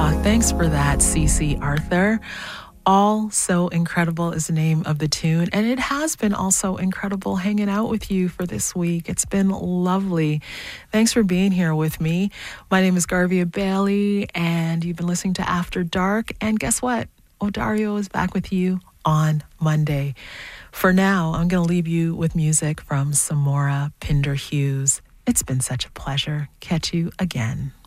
Thanks for that, CC Arthur. All So Incredible is the name of the tune, and it has been also incredible hanging out with you for this week. It's been lovely. Thanks for being here with me. My name is Garvia Bailey, and you've been listening to After Dark, and guess what? Odario is back with you on Monday. For now, I'm going to leave you with music from Samora Pinder Hughes. It's been such a pleasure. Catch you again.